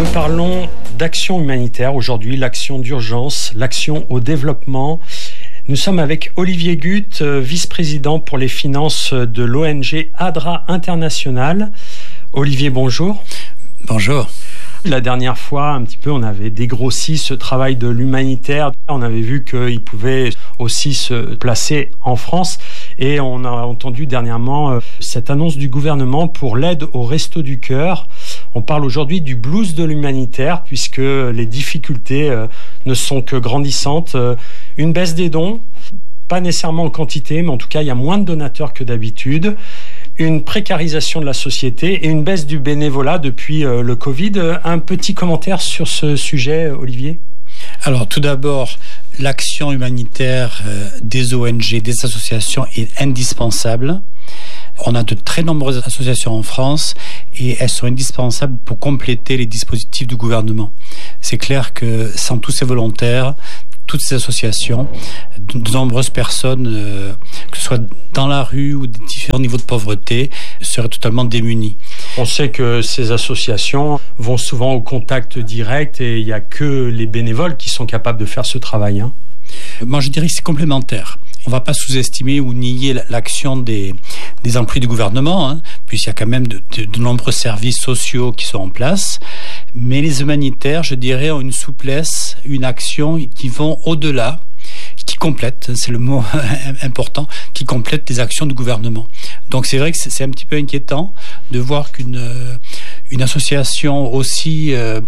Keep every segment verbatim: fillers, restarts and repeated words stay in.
parlons d'action humanitaire aujourd'hui, l'action d'urgence, l'action au développement. Nous sommes avec Olivier Guth, vice-président pour les finances de l'O N G ADRA International. Olivier, bonjour. Bonjour. La dernière fois, un petit peu, on avait dégrossi ce travail de l'humanitaire. On avait vu qu'il pouvait aussi se placer en France. Et on a entendu dernièrement cette annonce du gouvernement pour l'aide aux Restos du Cœur. On parle aujourd'hui du blues de l'humanitaire puisque les difficultés ne sont que grandissantes. Une baisse des dons, pas nécessairement en quantité, mais en tout cas, il y a moins de donateurs que d'habitude. Une précarisation de la société et une baisse du bénévolat depuis euh, le Covid. Un petit commentaire sur ce sujet, Olivier ? Alors, tout d'abord, l'action humanitaire euh, des O N G, des associations est indispensable. On a de très nombreuses associations en France et elles sont indispensables pour compléter les dispositifs du gouvernement. C'est clair que sans tous ces volontaires, toutes ces associations, de nombreuses personnes, euh, que ce soit dans la rue ou des différents niveaux de pauvreté, seraient totalement démunies. On sait que ces associations vont souvent au contact direct et il n'y a que les bénévoles qui sont capables de faire ce travail. Hein. Moi, je dirais que c'est complémentaire. On ne va pas sous-estimer ou nier l'action des, des employés du gouvernement, hein, puisqu'il y a quand même de, de, de nombreux services sociaux qui sont en place. Mais les humanitaires, je dirais, ont une souplesse, une action qui vont au-delà, qui complètent, c'est le mot important, qui complètent les actions du gouvernement. Donc c'est vrai que c'est un petit peu inquiétant de voir qu'une une association aussi euh,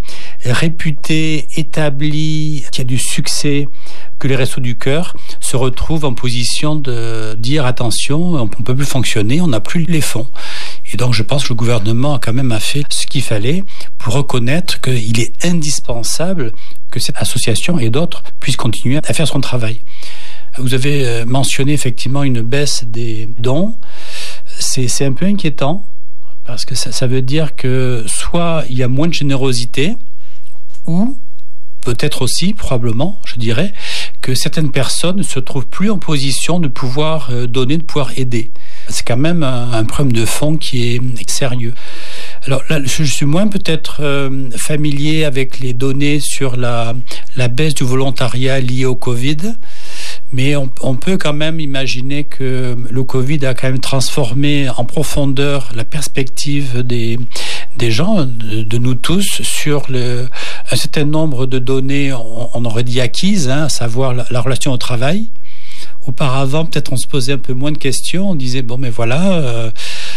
réputée, établie, qui a du succès que les Restos du Cœur se retrouve en position de dire attention, on ne peut plus fonctionner, on n'a plus les fonds. Et donc je pense que le gouvernement a quand même fait ce qu'il fallait pour reconnaître qu'il est indispensable que cette association et d'autres puissent continuer à faire son travail. Vous avez mentionné effectivement une baisse des dons. C'est, c'est un peu inquiétant parce que ça, ça veut dire que soit il y a moins de générosité ou peut-être aussi, probablement, je dirais, que certaines personnes ne se trouvent plus en position de pouvoir donner, de pouvoir aider. C'est quand même un, un problème de fond qui est sérieux. Alors là, je suis moins peut-être euh, familier avec les données sur la, la baisse du volontariat lié au Covid, mais on, on peut quand même imaginer que le Covid a quand même transformé en profondeur la perspective des, des gens, de, de nous tous, sur le, un certain nombre de données, on, on aurait dit acquises, hein, à savoir la, la relation au travail. Auparavant, peut-être on se posait un peu moins de questions, on disait, bon, mais voilà... Euh,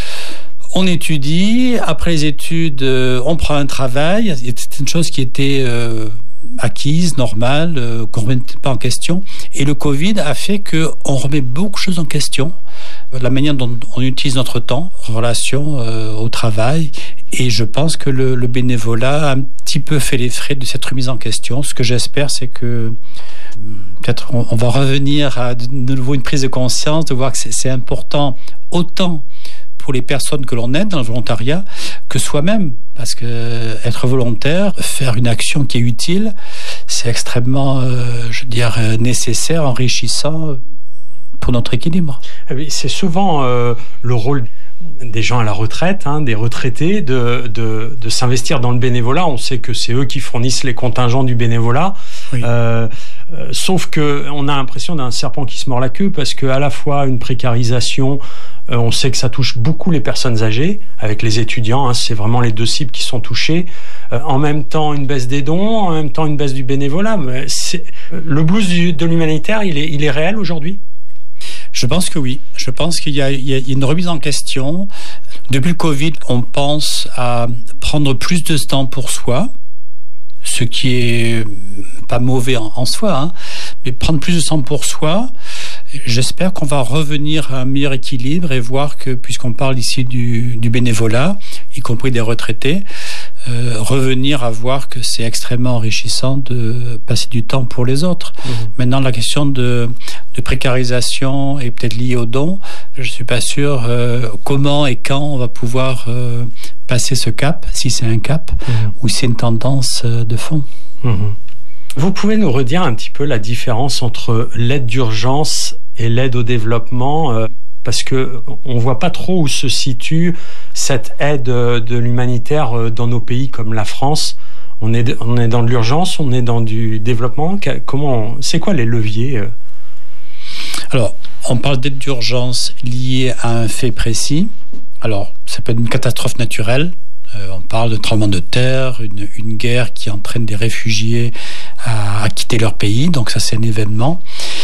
On étudie, après les études, euh, on prend un travail. Il y a certaines choses qui étaient euh, acquises, normales, euh, qu'on ne remettait pas en question. Et le Covid a fait qu'on remet beaucoup de choses en question. La manière dont on utilise notre temps en relation euh, au travail. Et je pense que le, le bénévolat a un petit peu fait les frais de cette remise en question. Ce que j'espère, c'est que peut-être on, on va revenir à de nouveau une prise de conscience, de voir que c'est, c'est important autant pour les personnes que l'on aide dans le volontariat que soi-même, parce que être volontaire, faire une action qui est utile, c'est extrêmement, euh, je veux dire, nécessaire, enrichissant pour notre équilibre. C'est souvent euh, le rôle des gens à la retraite, hein, des retraités, de, de, de s'investir dans le bénévolat. On sait que c'est eux qui fournissent les contingents du bénévolat. Oui. Euh, euh, sauf qu'on a l'impression d'un serpent qui se mord la queue parce qu'à la fois une précarisation, euh, on sait que ça touche beaucoup les personnes âgées, avec les étudiants, hein, c'est vraiment les deux cibles qui sont touchées. Euh, en même temps, une baisse des dons, en même temps, une baisse du bénévolat. Mais c'est, le blues du, de l'humanitaire, il est, il est réel aujourd'hui ? Je pense que oui. Je pense qu'il y a, il y a une remise en question. Depuis le Covid, on pense à prendre plus de temps pour soi, ce qui est pas mauvais en, en soi, hein, mais prendre plus de temps pour soi. J'espère qu'on va revenir à un meilleur équilibre et voir que, puisqu'on parle ici du, du bénévolat, y compris des retraités, euh, revenir à voir que c'est extrêmement enrichissant de passer du temps pour les autres. Mmh. Maintenant, la question de, de précarisation est peut-être liée aux dons. Je ne suis pas sûr euh, comment et quand on va pouvoir euh, passer ce cap, si c'est un cap, mmh. ou si c'est une tendance euh, de fond. Mmh. Vous pouvez nous redire un petit peu la différence entre l'aide d'urgence et l'aide au développement, euh, parce que on voit pas trop où se situe cette aide de l'humanitaire dans nos pays comme la France. On est, on est dans de l'urgence, on est dans du développement. Comment, c'est quoi les leviers? Alors, on parle d'aide d'urgence liée à un fait précis. Alors, ça peut être une catastrophe naturelle. Euh, on parle de tremblement de terre, une, une guerre qui entraîne des réfugiés à, à quitter leur pays. Donc ça, c'est un événement.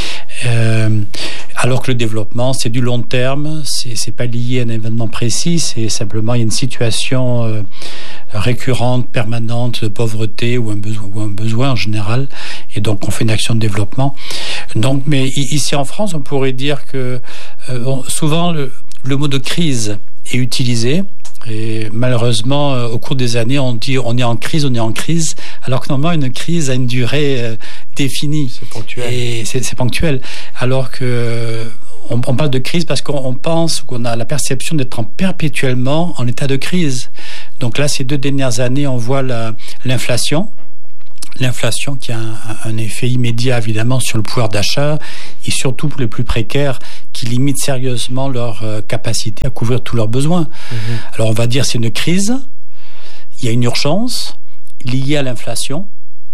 Euh, alors que le développement, c'est du long terme. C'est, c'est pas lié à un événement précis. C'est simplement, il y a une situation euh, récurrente, permanente de pauvreté ou un besoin, ou un besoin en général. Et donc, on fait une action de développement. Donc, mais ici en France, on pourrait dire que euh, bon, souvent, le, le mot de crise est utilisé. Et malheureusement, euh, au cours des années, on dit on est en crise, on est en crise, alors que normalement une crise a une durée euh, définie. C'est ponctuel. Et c'est, c'est ponctuel. Alors que euh, on, on parle de crise parce qu'on on pense qu'on a la perception d'être en perpétuellement en état de crise. Donc là, ces deux dernières années, on voit la, l'inflation. L'inflation qui a un, un effet immédiat évidemment sur le pouvoir d'achat et surtout pour les plus précaires qui limite sérieusement leur euh, capacité à couvrir tous leurs besoins. Mmh. Alors on va dire c'est une crise, il y a une urgence liée à l'inflation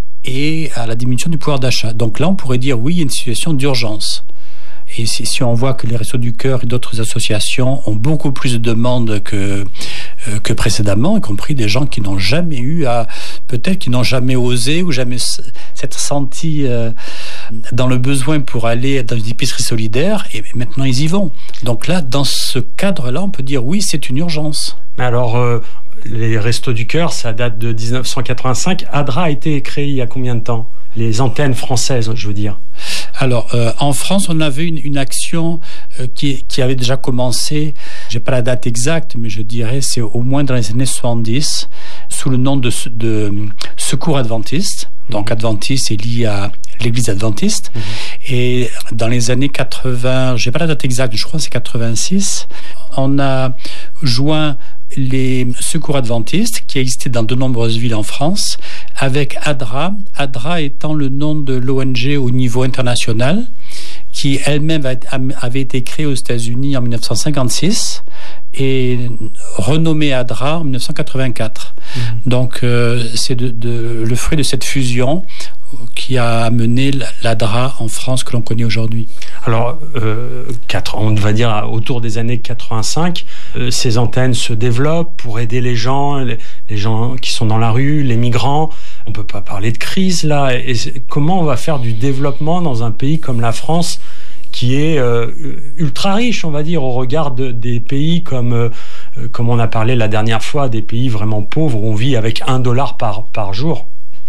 et à la diminution du pouvoir d'achat. Donc là on pourrait dire oui, il y a une situation d'urgence. Et si, si on voit que les Restos du Cœur et d'autres associations ont beaucoup plus de demandes que, euh, que précédemment, y compris des gens qui n'ont jamais eu à, peut-être qui n'ont jamais osé ou jamais s'être sentis euh, dans le besoin pour aller dans une épicerie solidaire, et maintenant ils y vont. Donc là, dans ce cadre-là, on peut dire oui, c'est une urgence. Mais alors, euh, les Restos du Cœur, ça date de dix-neuf cent quatre-vingt-cinq. ADRA a été créé il y a combien de temps? Les antennes françaises, je veux dire. Alors, euh, en France, on avait une, une action euh, qui, qui avait déjà commencé, j'ai pas la date exacte, mais je dirais c'est au moins dans les années soixante-dix, sous le nom de, de Secours Adventiste. Donc, Adventiste est lié à l'Église adventiste. Mmh. Et dans les années quatre-vingts, j'ai pas la date exacte, je crois que c'est quatre-vingt-six, on a joint les secours adventistes qui existaient dans de nombreuses villes en France avec ADRA, ADRA étant le nom de l'O N G au niveau international qui elle-même avait été créée aux États-Unis en dix-neuf cent cinquante-six et renommée ADRA en dix-neuf cent quatre-vingt-quatre. Mmh. Donc euh, c'est de, de, le fruit de cette fusion qui a amené l'ADRA en France que l'on connaît aujourd'hui. Alors, euh, quatre, on va dire autour des années quatre-vingt-cinq, euh, ces antennes se développent pour aider les gens, les, les gens qui sont dans la rue, les migrants. On ne peut pas parler de crise là. Et comment on va faire du développement dans un pays comme la France qui est euh, ultra riche, on va dire, au regard de, des pays comme, euh, comme on a parlé la dernière fois, des pays vraiment pauvres où on vit avec un dollar par, par jour.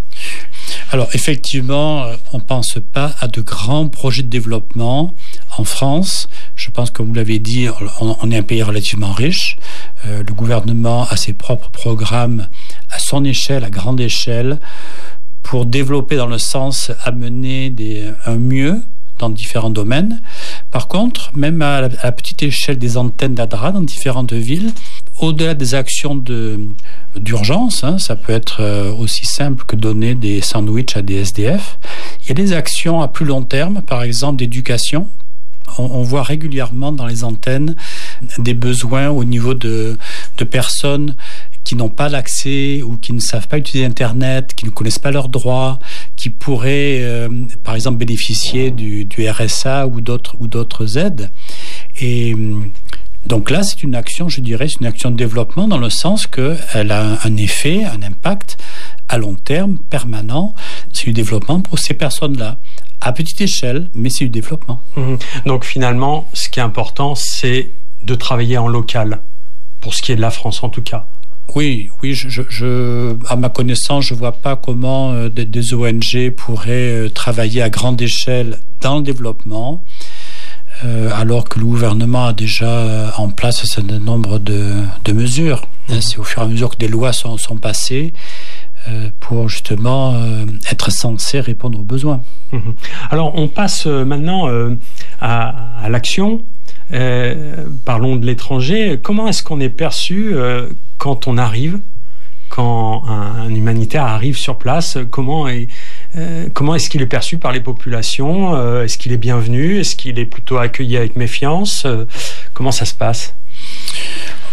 Alors effectivement, on ne pense pas à de grands projets de développement en France. Je pense, comme vous l'avez dit, on est un pays relativement riche. Euh, le gouvernement a ses propres programmes à son échelle, à grande échelle, pour développer dans le sens amener des, un mieux dans différents domaines. Par contre, même à la, à la petite échelle des antennes d'ADRA dans différentes villes, au-delà des actions de, d'urgence, hein, ça peut être aussi simple que donner des sandwichs à des S D F, il y a des actions à plus long terme, par exemple d'éducation. On, on voit régulièrement dans les antennes des besoins au niveau de, de personnes qui n'ont pas l'accès ou qui ne savent pas utiliser Internet, qui ne connaissent pas leurs droits, qui pourraient, euh, par exemple, bénéficier du, du R S A ou d'autres, ou d'autres aides. Et donc là, c'est une action, je dirais, c'est une action de développement dans le sens qu'elle a un effet, un impact à long terme, permanent. C'est du développement pour ces personnes-là. À petite échelle, mais c'est du développement. Mmh. Donc finalement, ce qui est important, c'est de travailler en local, pour ce qui est de la France en tout cas. Oui, oui. Je, je, à ma connaissance, je ne vois pas comment euh, des, des O N G pourraient euh, travailler à grande échelle dans le développement, euh, alors que le gouvernement a déjà en place un certain nombre de, de mesures. Mmh. C'est au fur et à mesure que des lois sont, sont passées euh, pour justement euh, être censées répondre aux besoins. Mmh. Alors, on passe maintenant euh, à, à l'action. Euh, parlons de l'étranger. Comment est-ce qu'on est perçu euh, quand on arrive, quand un, un humanitaire arrive sur place? Comment est, euh, comment est-ce qu'il est perçu par les populations? euh, Est-ce qu'il est bienvenu? Est-ce qu'il est plutôt accueilli avec méfiance? euh, Comment ça se passe?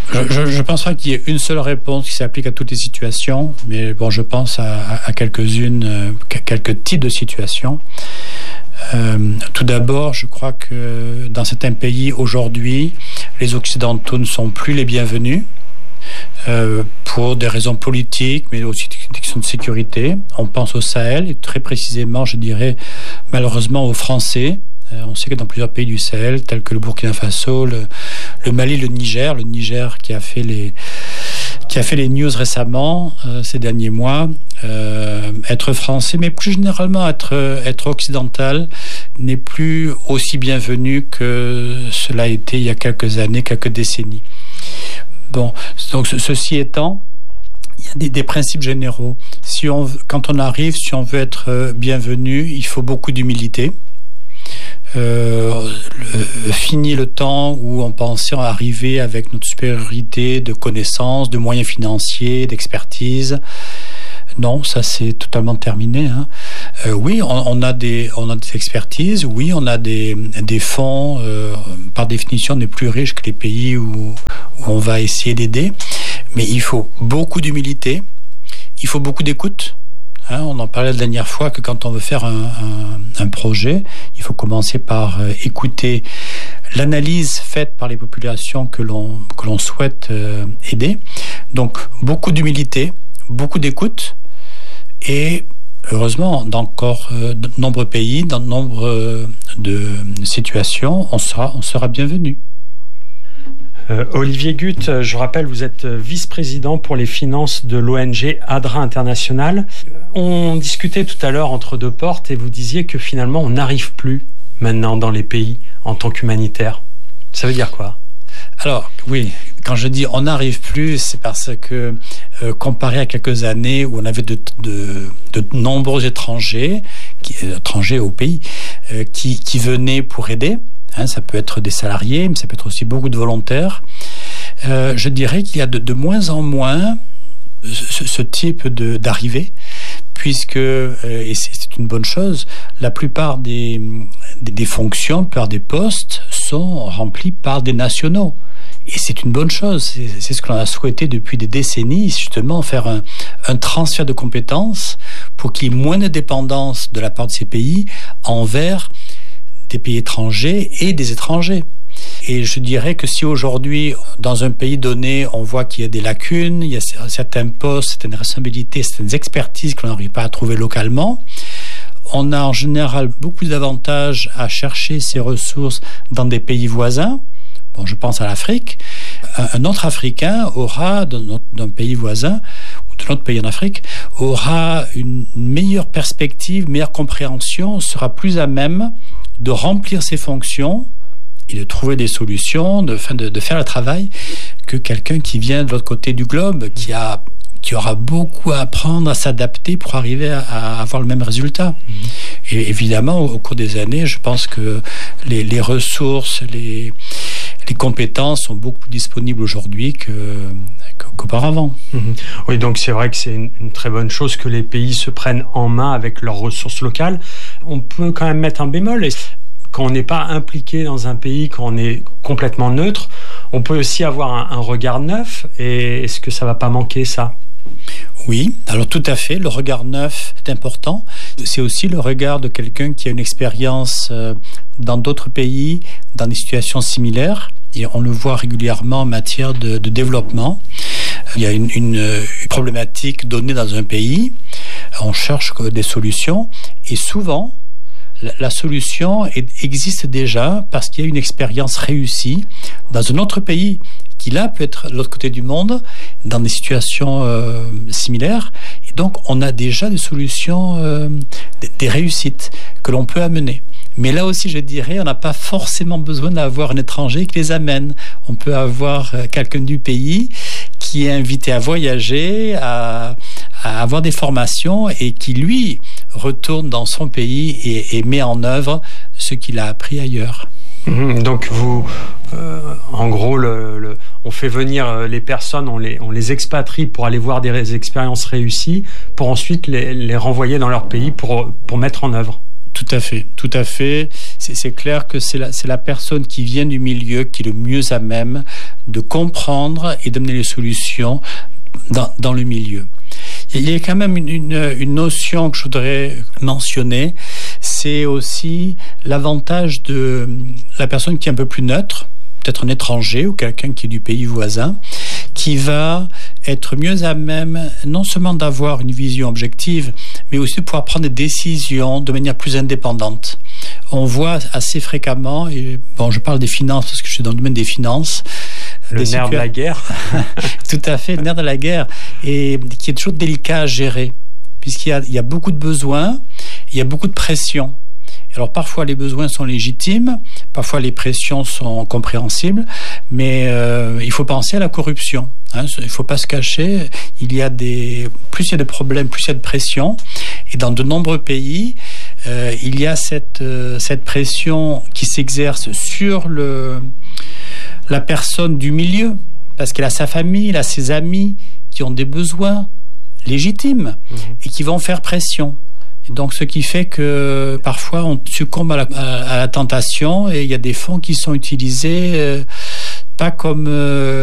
Je ne pense pas qu'il y ait une seule réponse qui s'applique à toutes les situations, mais bon, je pense à, à quelques-unes, euh, quelques types de situations. Euh, tout d'abord, je crois que dans certains pays aujourd'hui, les Occidentaux ne sont plus les bienvenus euh, pour des raisons politiques, mais aussi des questions de sécurité. On pense au Sahel et très précisément, je dirais, malheureusement aux Français. Euh, on sait que dans plusieurs pays du Sahel, tels que le Burkina Faso, le, le Mali, le Niger, le Niger qui a fait les qui a fait les news récemment, euh, ces derniers mois, euh, être français, mais plus généralement être, être occidental, n'est plus aussi bienvenu que cela a été il y a quelques années, quelques décennies. Bon, donc ceci étant, il y a des, des principes généraux. Si on, quand on arrive, si on veut être bienvenu, il faut beaucoup d'humilité. Euh, le, fini le temps où on pensait arriver avec notre supériorité de connaissances, de moyens financiers, d'expertise. Non, ça c'est totalement terminé. Hein. Euh, oui, on, on a des, on a des expertises. Oui, on a des, des fonds. Euh, par définition, on est plus riche que les pays où, où on va essayer d'aider. Mais il faut beaucoup d'humilité. Il faut beaucoup d'écoute. Hein, on en parlait la dernière fois que quand on veut faire un, un, un projet, il faut commencer par euh, écouter l'analyse faite par les populations que l'on, que l'on souhaite euh, aider. Donc, beaucoup d'humilité, beaucoup d'écoute et heureusement, dans encore euh, de nombreux pays, dans de nombreuses de situations, on sera, on sera bienvenu. Euh, Olivier Guth, je rappelle, vous êtes vice-président pour les finances de l'O N G ADRA International. On discutait tout à l'heure entre deux portes et vous disiez que finalement on n'arrive plus maintenant dans les pays en tant qu'humanitaire. Ça veut dire quoi ? Alors oui, quand je dis on n'arrive plus, c'est parce que euh, comparé à quelques années où on avait de, de, de nombreux étrangers, qui, étrangers au pays, euh, qui, qui venaient pour aider. Hein, ça peut être des salariés, mais ça peut être aussi beaucoup de volontaires. Euh, je dirais qu'il y a de, de moins en moins ce, ce type de, d'arrivée, puisque, euh, et c'est, c'est une bonne chose, la plupart des, des, des fonctions, la plupart des postes sont remplis par des nationaux. Et c'est une bonne chose, c'est, c'est ce que l'on a souhaité depuis des décennies, justement faire un, un transfert de compétences pour qu'il y ait moins de dépendance de la part de ces pays envers des pays étrangers et des étrangers. Et je dirais que si aujourd'hui, dans un pays donné, on voit qu'il y a des lacunes, il y a certains postes, certaines responsabilités, certaines expertises que l'on n'arrive pas à trouver localement, on a en général beaucoup plus d'avantages à chercher ces ressources dans des pays voisins. Bon, je pense à l'Afrique. Un autre Africain aura, d'un pays voisin, ou de notre pays en Afrique, aura une meilleure perspective, meilleure compréhension, sera plus à même de remplir ses fonctions et de trouver des solutions, de, de, de faire le travail, que quelqu'un qui vient de l'autre côté du globe, qui, a, qui aura beaucoup à apprendre, à s'adapter pour arriver à, à avoir le même résultat. Mmh. Et évidemment, au, au cours des années, je pense que les, les ressources, les, les compétences sont beaucoup plus disponibles aujourd'hui que, que, qu'auparavant. Mmh. Oui, donc c'est vrai que c'est une, une très bonne chose que les pays se prennent en main avec leurs ressources locales. On peut quand même mettre un bémol. Quand on n'est pas impliqué dans un pays, quand on est complètement neutre, on peut aussi avoir un, un regard neuf. Et est-ce que ça ne va pas manquer, ça ? Oui, alors tout à fait, le regard neuf est important. C'est aussi le regard de quelqu'un qui a une expérience dans d'autres pays, dans des situations similaires. Et on le voit régulièrement en matière de, de développement. Il y a une, une problématique donnée dans un pays, on cherche des solutions, et souvent, la solution existe déjà parce qu'il y a une expérience réussie dans un autre pays qui là peut être de l'autre côté du monde dans des situations euh, similaires, et donc on a déjà des solutions, euh, des, des réussites que l'on peut amener. Mais là aussi, je dirais, on n'a pas forcément besoin d'avoir un étranger qui les amène. On peut avoir quelqu'un du pays qui est invité à voyager, à, à avoir des formations et qui, lui, retourne dans son pays et, et met en œuvre ce qu'il a appris ailleurs. Mmh, donc, vous, euh, en gros, le, le, on fait venir les personnes, on les, on les expatrie pour aller voir des expériences réussies, pour ensuite les, les renvoyer dans leur pays pour, pour mettre en œuvre. Tout Tout à fait, tout à fait. C'est, c'est clair que c'est la, c'est la personne qui vient du milieu qui est le mieux à même de comprendre et d'amener les solutions dans, dans le milieu. Il y a quand même une, une, une notion que je voudrais mentionner, c'est aussi l'avantage de la personne qui est un peu plus neutre, peut-être un étranger ou quelqu'un qui est du pays voisin, qui va être mieux à même non seulement d'avoir une vision objective, mais aussi de pouvoir prendre des décisions de manière plus indépendante. On voit assez fréquemment, et bon, je parle des finances parce que je suis dans le domaine des finances, le nerf situa- de la guerre. Tout à fait, le nerf de la guerre, et qui est toujours délicat à gérer, puisqu'il y a, il y a beaucoup de besoins, il y a beaucoup de pression. Alors parfois les besoins sont légitimes, parfois les pressions sont compréhensibles, mais euh, il faut penser à la corruption. Hein, il ne faut pas se cacher. Il y a des plus il y a de problèmes, plus il y a de pression. Et dans de nombreux pays, euh, il y a cette euh, cette pression qui s'exerce sur le la personne du milieu, parce qu'elle a sa famille, elle a ses amis qui ont des besoins légitimes mmh. et qui vont faire pression. Et donc, ce qui fait que parfois on succombe à la, à, à la tentation et il y a des fonds qui sont utilisés euh, pas comme euh,